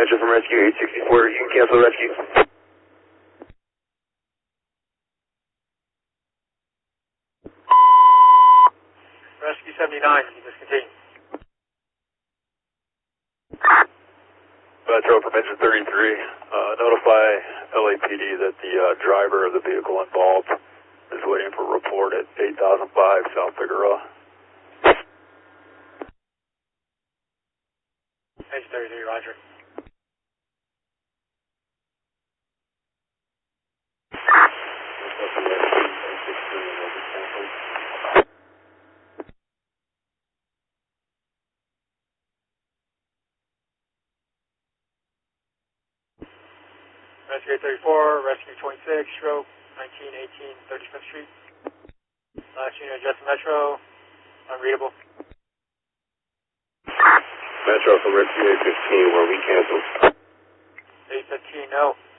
Metro from Rescue 864. You can cancel rescue. Rescue 79, you discontinue. Metro from Engine 33. Notify LAPD that the driver of the vehicle involved is waiting for a report at 8005 South Figueroa. Engine 33, roger. Rescue 834, Rescue 26, stroke 1918 35th Street. Last unit adjusted Metro, unreadable. Metro from Rescue 815, where we canceled. 815, no.